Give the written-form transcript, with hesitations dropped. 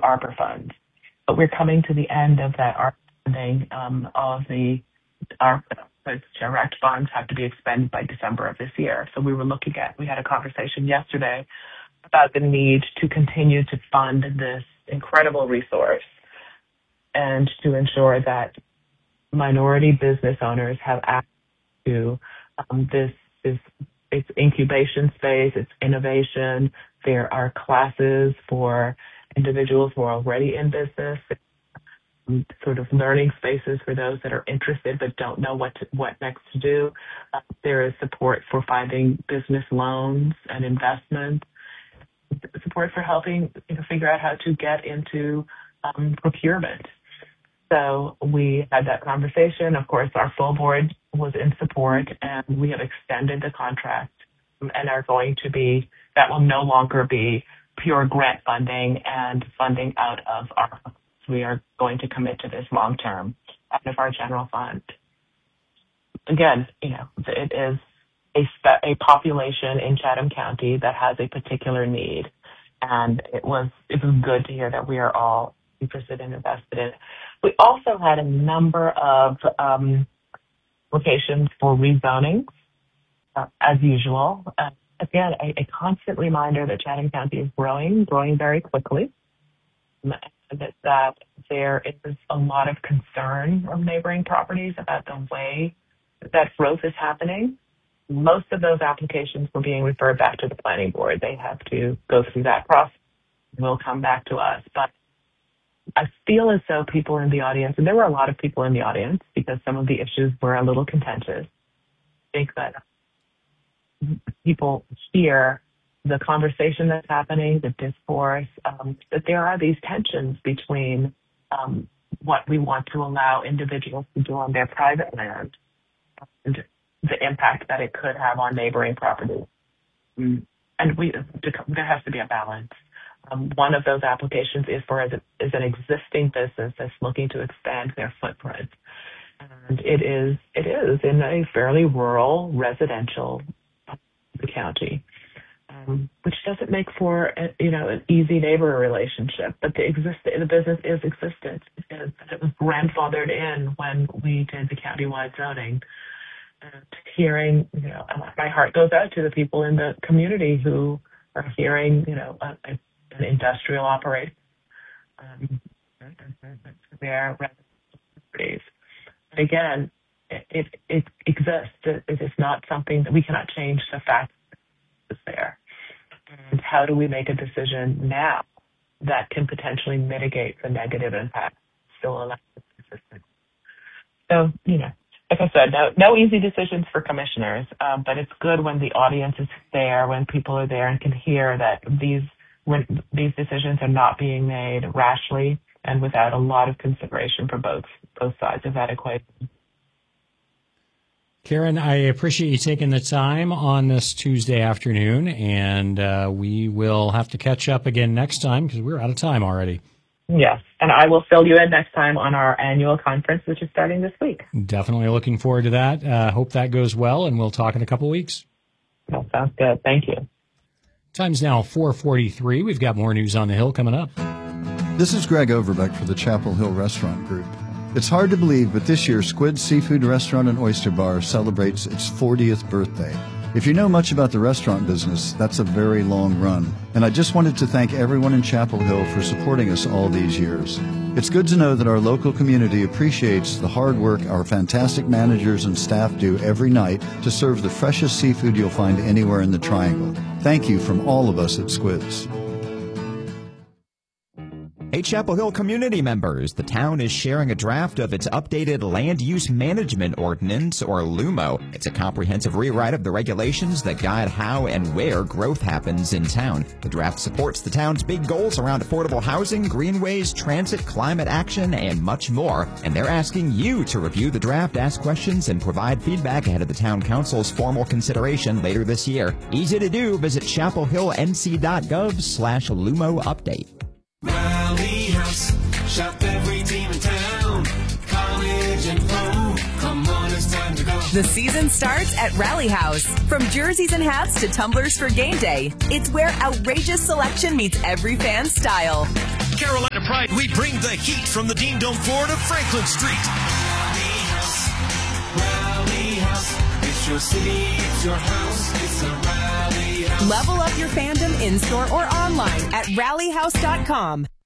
ARPA funds. But we're coming to the end of that ARPA funding. All of the ARPA direct bonds have to be expended by December of this year. So we had a conversation yesterday about the need to continue to fund this incredible resource and to ensure that minority business owners have access to it's incubation space, it's innovation. There are classes for individuals who are already in business, sort of learning spaces for those that are interested but don't know what next to do. There is support for finding business loans and investments, support for helping figure out how to get into procurement. So we had that conversation. Of course, our full board was in support, and we have extended the contract and are going to be, that will no longer be pure grant funding and funding out of our, we are going to commit to this long term out of our general fund. Again, it is a population in Chatham County that has a particular need, and it was good to hear that we are all interested and invested in it. We also had a number of applications for rezoning, as usual. Again, a constant reminder that Chatham County is growing very quickly, and that there is a lot of concern from neighboring properties about the way that growth is happening. Most of those applications were being referred back to the planning board. They have to go through that process and will come back to us. But I feel as though people in the audience, and there were a lot of people in the audience because some of the issues were a little contentious, I think that people hear the conversation that's happening, the discourse, that there are these tensions between what we want to allow individuals to do on their private land and the impact that it could have on neighboring properties. And there has to be a balance. One of those applications is an existing business that's looking to expand their footprint. And it is in a fairly rural residential the county, which doesn't make for an easy neighbor relationship. But the business is existent. It was grandfathered in when we did the countywide zoning. And hearing, my heart goes out to the people in the community who are hearing, an industrial operation, their properties. Again, it exists. It is not something that we cannot change the fact that it's there. And how do we make a decision now that can potentially mitigate the negative impact, still allow it to persist? So, like I said, no easy decisions for commissioners, but it's good when the audience is there, when people are there and can hear that when these decisions are not being made rashly and without a lot of consideration for both sides of that equation. Karen, I appreciate you taking the time on this Tuesday afternoon, and we will have to catch up again next time because we're out of time already. Yes, and I will fill you in next time on our annual conference, which is starting this week. Definitely looking forward to that. Hope that goes well, and we'll talk in a couple weeks. That sounds good. Thank you. Time's now 4:43. We've got more news on the Hill coming up. This is Greg Overbeck for the Chapel Hill Restaurant Group. It's hard to believe, but this year Squid's Seafood Restaurant and Oyster Bar celebrates its 40th birthday. If you know much about the restaurant business, that's a very long run. And I just wanted to thank everyone in Chapel Hill for supporting us all these years. It's good to know that our local community appreciates the hard work our fantastic managers and staff do every night to serve the freshest seafood you'll find anywhere in the Triangle. Thank you from all of us at Squid's. Hey, Chapel Hill community members, the town is sharing a draft of its updated Land Use Management Ordinance, or LUMO. It's a comprehensive rewrite of the regulations that guide how and where growth happens in town. The draft supports the town's big goals around affordable housing, greenways, transit, climate action, and much more. And they're asking you to review the draft, ask questions, and provide feedback ahead of the town council's formal consideration later this year. Easy to do. Visit chapelhillnc.gov/LUMO update. Rally House, shop every team in town, college and pro, come on, it's time to go. The season starts at Rally House. From jerseys and hats to tumblers for game day, it's where outrageous selection meets every fan's style. Carolina right, we bring the heat from the Dean Dome floor to Franklin Street. Rally House. It's your city, it's your house, it's a Rally House. Level up your fandom in-store or online at rallyhouse.com.